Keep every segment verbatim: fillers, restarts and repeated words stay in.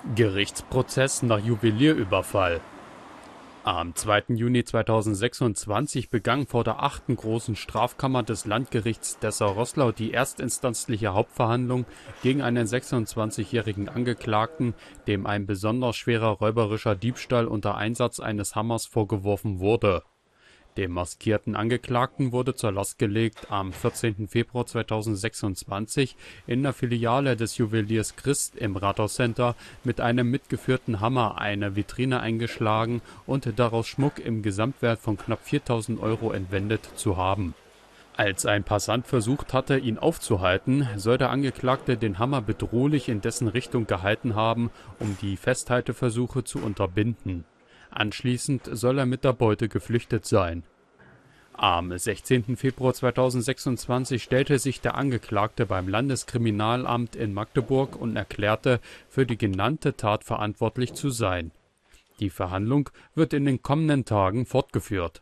Gerichtsprozess nach Juwelierüberfall. Am zweiten Juni zweitausendsechsundzwanzig begann vor der achten Großen Strafkammer des Landgerichts Dessau-Roßlau die erstinstanzliche Hauptverhandlung gegen einen sechsundzwanzigjährigen Angeklagten, dem ein besonders schwerer räuberischer Diebstahl unter Einsatz eines Hammers vorgeworfen wurde. Dem maskierten Angeklagten wurde zur Last gelegt, am vierzehnten Februar zweitausendsechsundzwanzig in der Filiale des Juweliers Christ im Rathauscenter mit einem mitgeführten Hammer eine Vitrine eingeschlagen und daraus Schmuck im Gesamtwert von knapp viertausend Euro entwendet zu haben. Als ein Passant versucht hatte, ihn aufzuhalten, soll der Angeklagte den Hammer bedrohlich in dessen Richtung gehalten haben, um die Festhalteversuche zu unterbinden. Anschließend soll er mit der Beute geflüchtet sein. Am sechzehnten Februar zweitausendsechsundzwanzig stellte sich der Angeklagte beim Landeskriminalamt in Magdeburg und erklärte, für die genannte Tat verantwortlich zu sein. Die Verhandlung wird in den kommenden Tagen fortgeführt.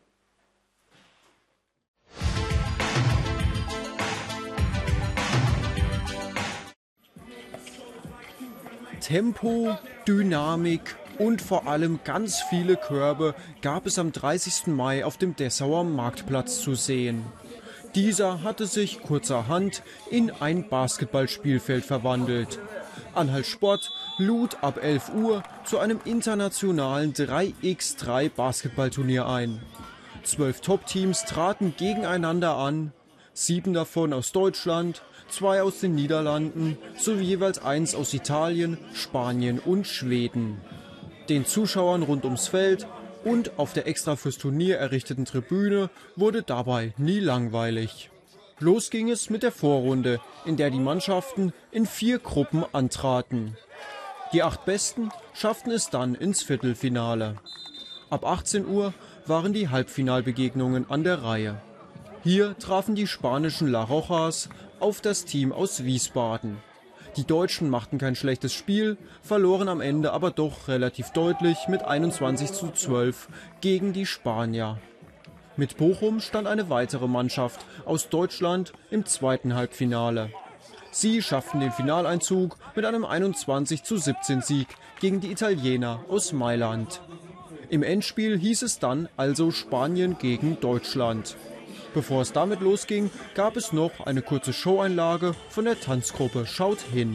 Tempo, Dynamik und vor allem ganz viele Körbe gab es am dreißigsten Mai auf dem Dessauer Marktplatz zu sehen. Dieser hatte sich kurzerhand in ein Basketballspielfeld verwandelt. Anhalt Sport lud ab elf Uhr zu einem internationalen drei gegen drei Basketballturnier ein. Zwölf Top-Teams traten gegeneinander an, sieben davon aus Deutschland, zwei aus den Niederlanden sowie jeweils eins aus Italien, Spanien und Schweden. Den Zuschauern rund ums Feld und auf der extra fürs Turnier errichteten Tribüne wurde dabei nie langweilig. Los ging es mit der Vorrunde, in der die Mannschaften in vier Gruppen antraten. Die acht Besten schafften es dann ins Viertelfinale. Ab achtzehn Uhr waren die Halbfinalbegegnungen an der Reihe. Hier trafen die spanischen La Rojas auf das Team aus Wiesbaden. Die Deutschen machten kein schlechtes Spiel, verloren am Ende aber doch relativ deutlich mit einundzwanzig zu zwölf gegen die Spanier. Mit Bochum stand eine weitere Mannschaft aus Deutschland im zweiten Halbfinale. Sie schafften den Finaleinzug mit einem einundzwanzig zu siebzehn Sieg gegen die Italiener aus Mailand. Im Endspiel hieß es dann also Spanien gegen Deutschland. Bevor es damit losging, gab es noch eine kurze Showeinlage von der Tanzgruppe Schaut hin.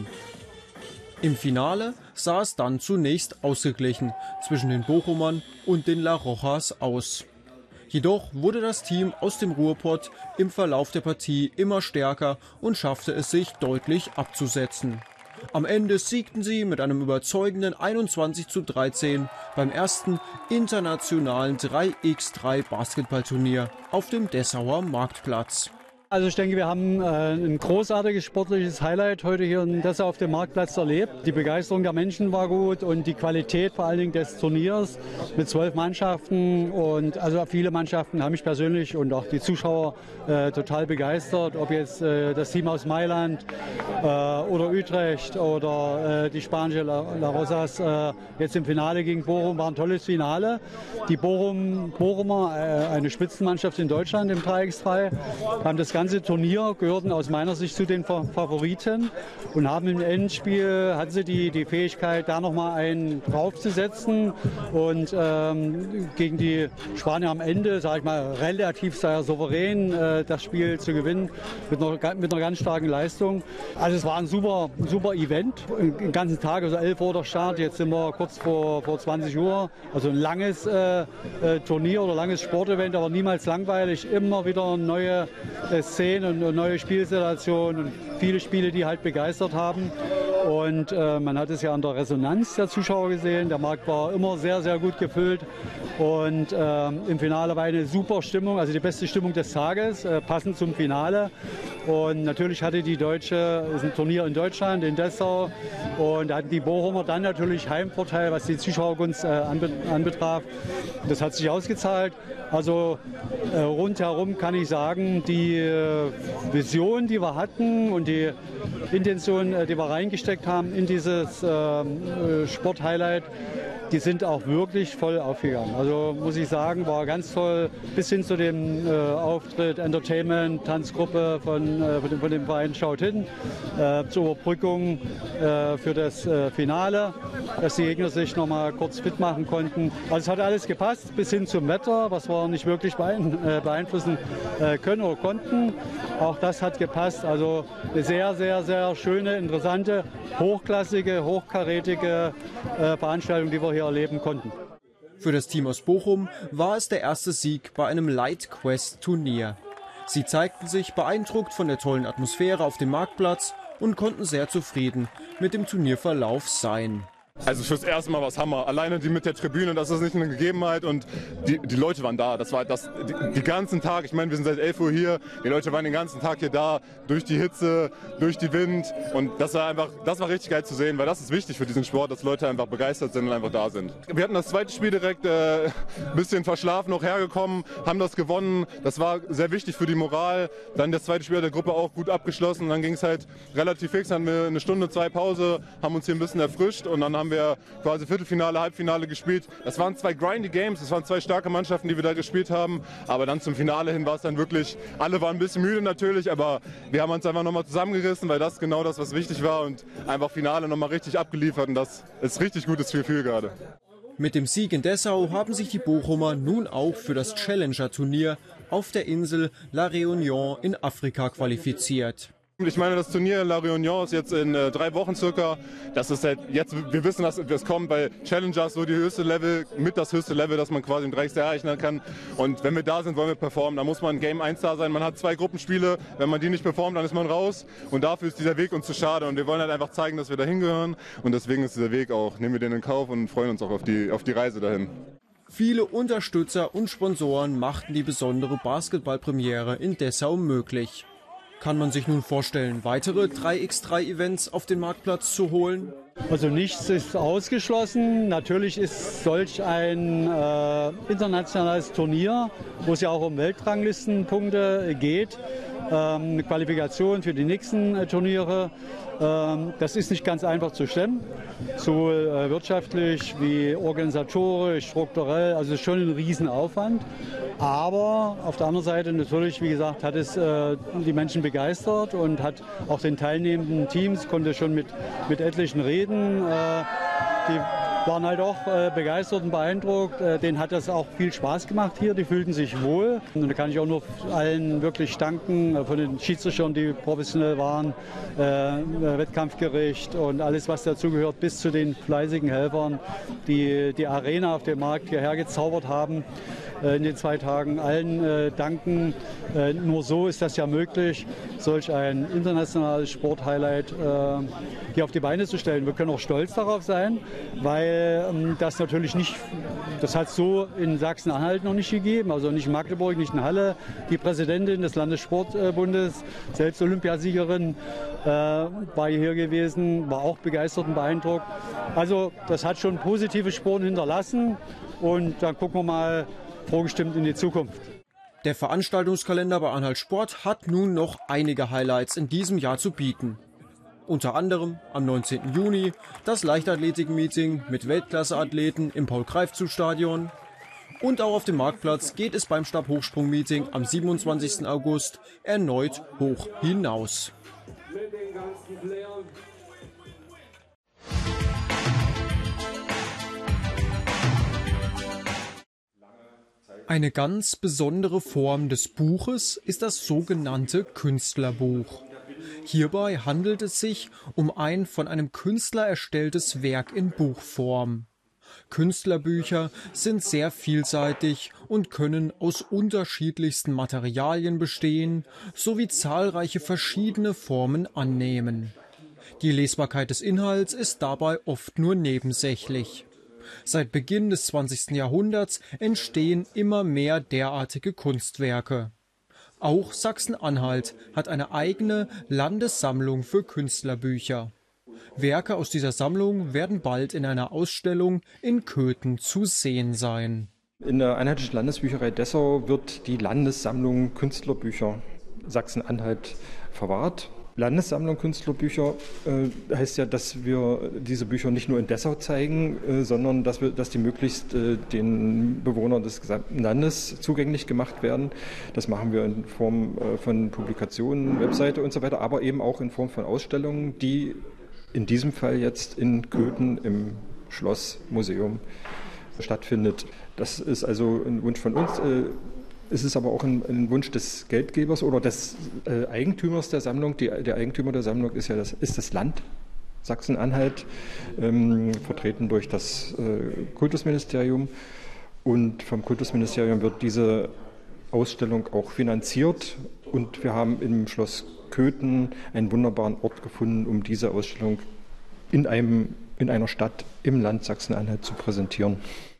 Im Finale sah es dann zunächst ausgeglichen zwischen den Bochumern und den La Rojas aus. Jedoch wurde das Team aus dem Ruhrpott im Verlauf der Partie immer stärker und schaffte es sich deutlich abzusetzen. Am Ende siegten sie mit einem überzeugenden einundzwanzig zu dreizehn beim ersten internationalen drei gegen drei Basketballturnier auf dem Dessauer Marktplatz. Also ich denke, wir haben äh, ein großartiges sportliches Highlight heute hier in Dessau auf dem Marktplatz erlebt. Die Begeisterung der Menschen war gut und die Qualität vor allen Dingen des Turniers mit zwölf Mannschaften. Und also viele Mannschaften haben mich persönlich und auch die Zuschauer äh, total begeistert. Ob jetzt äh, das Team aus Mailand äh, oder Utrecht oder äh, die spanische La, La Rosas äh, jetzt im Finale gegen Bochum, war ein tolles Finale. Die Bochum, Bochumer, äh, eine Spitzenmannschaft in Deutschland im drei gegen drei, haben das ganze Turnier gehörten aus meiner Sicht zu den Favoriten und haben im Endspiel, hatten sie die, die Fähigkeit, da nochmal einen draufzusetzen und ähm, gegen die Spanier am Ende, sage ich mal, relativ sehr souverän äh, das Spiel zu gewinnen mit einer, mit einer ganz starken Leistung. Also es war ein super, ein super Event, den ganzen Tag, also elf Uhr der Start, jetzt sind wir kurz vor, vor zwanzig Uhr, also ein langes äh, äh, Turnier oder langes Sportevent, aber niemals langweilig, immer wieder neue äh, Szenen und neue Spielsituationen und viele Spiele, die halt begeistert haben. Und äh, man hat es ja an der Resonanz der Zuschauer gesehen. Der Markt war immer sehr, sehr gut gefüllt. Und äh, im Finale war eine super Stimmung, also die beste Stimmung des Tages, äh, passend zum Finale. Und natürlich hatte die Deutsche, das ist ein Turnier in Deutschland, in Dessau. Und da hatten die Bochumer dann natürlich Heimvorteil, was die Zuschauergunst äh, anbetraf. Das hat sich ausgezahlt. Also äh, rundherum kann ich sagen, die äh, Vision, die wir hatten und die Intention, äh, die wir reingesteckt haben in dieses äh, Sporthighlight, die sind auch wirklich voll aufgegangen. Also muss ich sagen, war ganz toll, bis hin zu dem äh, Auftritt, Entertainment, Tanzgruppe von von, äh, von, dem, von dem Verein Schaut hin äh, zur Überbrückung äh, für das äh, Finale, dass die Gegner sich noch mal kurz fit machen konnten. Also es hat alles gepasst, bis hin zum Wetter, was wir nicht wirklich beeinflussen können oder konnten. Auch das hat gepasst. Also eine sehr, sehr, sehr schöne, interessante, hochklassige, hochkarätige Veranstaltung, die wir hier erleben konnten. Für das Team aus Bochum war es der erste Sieg bei einem Light Quest Turnier. Sie zeigten sich beeindruckt von der tollen Atmosphäre auf dem Marktplatz und konnten sehr zufrieden mit dem Turnierverlauf sein. Also fürs erste Mal was Hammer. Alleine die mit der Tribüne, das ist nicht eine Gegebenheit und die, die Leute waren da. Das war das die, die ganzen Tag. Ich meine, wir sind seit elf Uhr hier. Die Leute waren den ganzen Tag hier da, durch die Hitze, durch die Wind und das war einfach, das war richtig geil zu sehen, weil das ist wichtig für diesen Sport, dass Leute einfach begeistert sind und einfach da sind. Wir hatten das zweite Spiel direkt äh, ein bisschen verschlafen noch hergekommen, haben das gewonnen. Das war sehr wichtig für die Moral. Dann das zweite Spiel hat der Gruppe auch gut abgeschlossen. Dann ging es halt relativ fix, hatten wir eine Stunde, zwei Pause, haben uns hier ein bisschen erfrischt und dann haben wir quasi Viertelfinale, Halbfinale gespielt. Das waren zwei grindy Games, das waren zwei starke Mannschaften, die wir da gespielt haben. Aber dann zum Finale hin war es dann wirklich, alle waren ein bisschen müde natürlich, aber wir haben uns einfach nochmal zusammengerissen, weil das genau das, was wichtig war und einfach Finale nochmal richtig abgeliefert und das ist richtig gutes Gefühl gerade. Mit dem Sieg in Dessau haben sich die Bochumer nun auch für das Challenger-Turnier auf der Insel La Réunion in Afrika qualifiziert. Ich meine, das Turnier La Réunion ist jetzt in äh, drei Wochen circa. Das ist halt jetzt, wir wissen, dass es kommt bei Challengers so die höchste Level, mit das höchste Level, das man quasi im Dreiecks erreichen kann. Und wenn wir da sind, wollen wir performen. Da muss man Game eins da sein. Man hat zwei Gruppenspiele. Wenn man die nicht performt, dann ist man raus. Und dafür ist dieser Weg uns zu schade. Und wir wollen halt einfach zeigen, dass wir da hingehören. Und deswegen ist dieser Weg auch, nehmen wir den in Kauf und freuen uns auch auf die, auf die Reise dahin. Viele Unterstützer und Sponsoren machten die besondere Basketballpremiere in Dessau möglich. Kann man sich nun vorstellen, weitere drei mal drei Events auf den Marktplatz zu holen? Also nichts ist ausgeschlossen. Natürlich ist solch ein äh, internationales Turnier, wo es ja auch um Weltranglistenpunkte geht, ähm, eine Qualifikation für die nächsten äh, Turniere. Ähm, das ist nicht ganz einfach zu stemmen, sowohl äh, wirtschaftlich wie organisatorisch, strukturell. Also es ist schon ein Riesenaufwand. Aber auf der anderen Seite natürlich, wie gesagt, hat es äh, die Menschen begeistert und hat auch den teilnehmenden Teams, konnte schon mit, mit etlichen reden, äh, die waren halt auch äh, begeistert und beeindruckt. Äh, denen hat das auch viel Spaß gemacht hier, die fühlten sich wohl. Und da kann ich auch nur allen wirklich danken, äh, von den Schiedsrichtern, die professionell waren, äh, Wettkampfgericht und alles, was dazugehört, bis zu den fleißigen Helfern, die die Arena auf dem Markt hierher gezaubert haben. In den zwei Tagen allen äh, danken. Äh, nur so ist das ja möglich, solch ein internationales Sporthighlight äh, hier auf die Beine zu stellen. Wir können auch stolz darauf sein, weil ähm, das natürlich nicht, das hat es so in Sachsen-Anhalt noch nicht gegeben, also nicht in Magdeburg, nicht in Halle. Die Präsidentin des Landessportbundes, selbst Olympiasiegerin, äh, war hier gewesen, war auch begeistert und beeindruckt. Also das hat schon positive Spuren hinterlassen und dann gucken wir mal, vorgestimmt in die Zukunft. Der Veranstaltungskalender bei Anhalt Sport hat nun noch einige Highlights in diesem Jahr zu bieten. Unter anderem am neunzehnten Juni das Leichtathletik-Meeting mit Weltklasse-Athleten im Paul-Greifzu-Stadion. Und auch auf dem Marktplatz geht es beim Stabhochsprung-Meeting am siebenundzwanzigsten August erneut hoch hinaus. Eine ganz besondere Form des Buches ist das sogenannte Künstlerbuch. Hierbei handelt es sich um ein von einem Künstler erstelltes Werk in Buchform. Künstlerbücher sind sehr vielseitig und können aus unterschiedlichsten Materialien bestehen, sowie zahlreiche verschiedene Formen annehmen. Die Lesbarkeit des Inhalts ist dabei oft nur nebensächlich. Seit Beginn des zwanzigsten Jahrhunderts entstehen immer mehr derartige Kunstwerke. Auch Sachsen-Anhalt hat eine eigene Landessammlung für Künstlerbücher. Werke aus dieser Sammlung werden bald in einer Ausstellung in Köthen zu sehen sein. In der Einheitlichen Landesbücherei Dessau wird die Landessammlung Künstlerbücher Sachsen-Anhalt verwahrt. Landessammlung Künstlerbücher äh, heißt ja, dass wir diese Bücher nicht nur in Dessau zeigen, äh, sondern dass, wir, dass die möglichst äh, den Bewohnern des gesamten Landes zugänglich gemacht werden. Das machen wir in Form äh, von Publikationen, Webseite und so weiter, aber eben auch in Form von Ausstellungen, die in diesem Fall jetzt in Köthen im Schlossmuseum stattfindet. Das ist also ein Wunsch von uns. Äh, Es ist aber auch ein, ein Wunsch des Geldgebers oder des äh, Eigentümers der Sammlung. Die, der Eigentümer der Sammlung ist ja das, ist das Land Sachsen-Anhalt, ähm, vertreten durch das äh, Kultusministerium. Und vom Kultusministerium wird diese Ausstellung auch finanziert. Und wir haben im Schloss Köthen einen wunderbaren Ort gefunden, um diese Ausstellung in, einem, in einer Stadt im Land Sachsen-Anhalt zu präsentieren.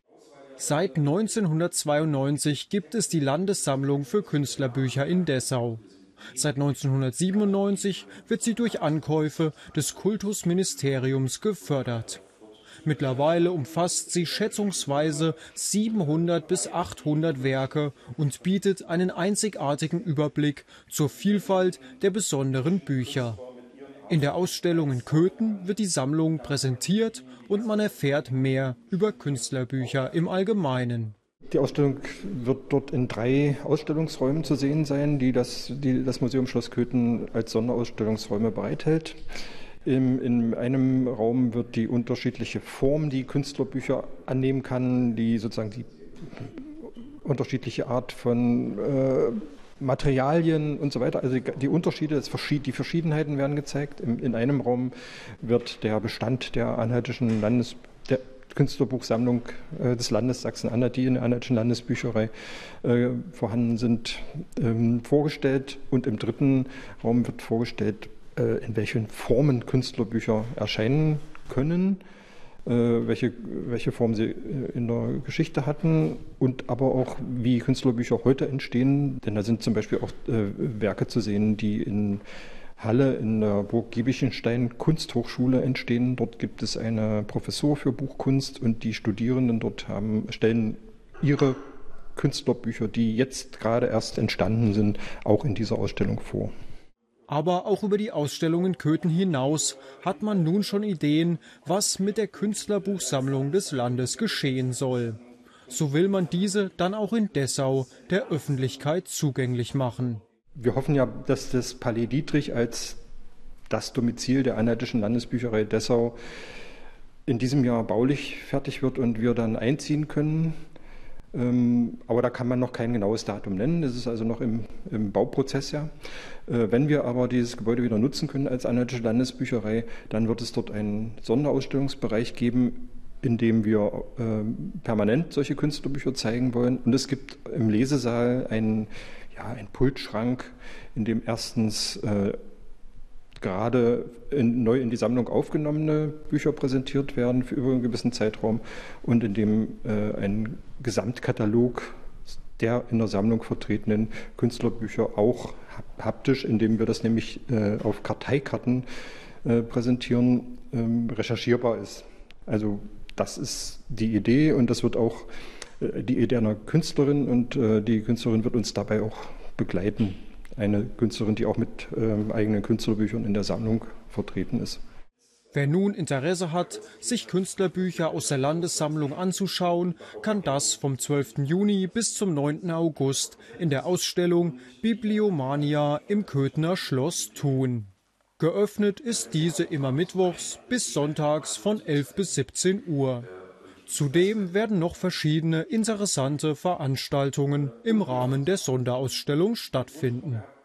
Seit neunzehnhundertzweiundneunzig gibt es die Landessammlung für Künstlerbücher in Dessau. Seit neunzehnhundertsiebenundneunzig wird sie durch Ankäufe des Kultusministeriums gefördert. Mittlerweile umfasst sie schätzungsweise siebenhundert bis achthundert Werke und bietet einen einzigartigen Überblick zur Vielfalt der besonderen Bücher. In der Ausstellung in Köthen wird die Sammlung präsentiert und man erfährt mehr über Künstlerbücher im Allgemeinen. Die Ausstellung wird dort in drei Ausstellungsräumen zu sehen sein, die das, die das Museum Schloss Köthen als Sonderausstellungsräume bereithält. In, in einem Raum wird die unterschiedliche Form, die Künstlerbücher annehmen kann, die sozusagen die unterschiedliche Art von äh, Materialien und so weiter, also die, die Unterschiede, das, die Verschiedenheiten werden gezeigt. In, in einem Raum wird der Bestand der anhaltischen Landes, der Künstlerbuchsammlung äh, des Landes Sachsen-Anhalt, die in der anhaltischen Landesbücherei äh, vorhanden sind, ähm, vorgestellt. Und im dritten Raum wird vorgestellt, äh, in welchen Formen Künstlerbücher erscheinen können, welche, welche Form sie in der Geschichte hatten und aber auch, wie Künstlerbücher heute entstehen. Denn da sind zum Beispiel auch äh, Werke zu sehen, die in Halle in der Burg Giebichenstein Kunsthochschule entstehen. Dort gibt es eine Professur für Buchkunst und die Studierenden dort haben, stellen ihre Künstlerbücher, die jetzt gerade erst entstanden sind, auch in dieser Ausstellung vor. Aber auch über die Ausstellung in Köthen hinaus hat man nun schon Ideen, was mit der Künstlerbuchsammlung des Landes geschehen soll. So will man diese dann auch in Dessau der Öffentlichkeit zugänglich machen. Wir hoffen ja, dass das Palais Dietrich als das Domizil der Anhaltischen Landesbücherei Dessau in diesem Jahr baulich fertig wird und wir dann einziehen können. Aber da kann man noch kein genaues Datum nennen. Das ist also noch im, im Bauprozess ja. Wenn wir aber dieses Gebäude wieder nutzen können als Anhaltische Landesbücherei, dann wird es dort einen Sonderausstellungsbereich geben, in dem wir äh, permanent solche Künstlerbücher zeigen wollen. Und es gibt im Lesesaal einen, ja, einen Pultschrank, in dem erstens äh, gerade in, neu in die Sammlung aufgenommene Bücher präsentiert werden für über einen gewissen Zeitraum und in dem äh, ein Gesamtkatalog der in der Sammlung vertretenen Künstlerbücher auch haptisch, indem wir das nämlich äh, auf Karteikarten äh, präsentieren, äh, recherchierbar ist. Also das ist die Idee und das wird auch äh, die Idee einer Künstlerin und äh, die Künstlerin wird uns dabei auch begleiten. Eine Künstlerin, die auch mit äh, eigenen Künstlerbüchern in der Sammlung vertreten ist. Wer nun Interesse hat, sich Künstlerbücher aus der Landessammlung anzuschauen, kann das vom zwölften Juni bis zum neunten August in der Ausstellung Bibliomania im Köthener Schloss tun. Geöffnet ist diese immer mittwochs bis sonntags von elf bis siebzehn Uhr. Zudem werden noch verschiedene interessante Veranstaltungen im Rahmen der Sonderausstellung stattfinden.